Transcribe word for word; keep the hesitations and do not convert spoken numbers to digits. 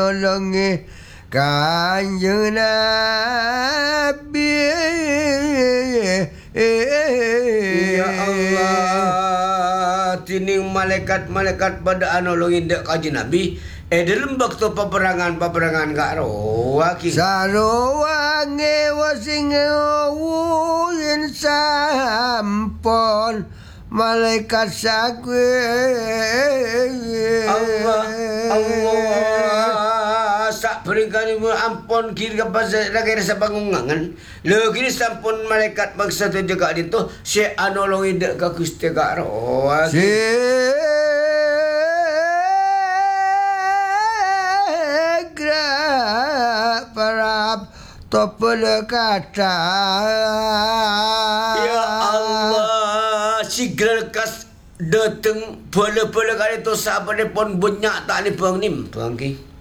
nolongi Kanjeng Nabi. Ya Allah, tining malaikat-malaikat pada anolongin dek Kanjeng Nabi. Eh dalam waktu peperangan-peperangan gak roa ki. Sarowange wasing wuyin sampun malaikat sakwe. Allah, Allah, sak peringkali mu ampun kiri ke pasal lagi rasa bangungan. Lo kini sampun malaikat bangsa tu juga itu si anolongi dek ke Gusti gak roa ki. Parap topel kata. Ya Allah, si gerkas dateng bola-bola kali tu sahabat pun banyak tak ni bang ni bang ki.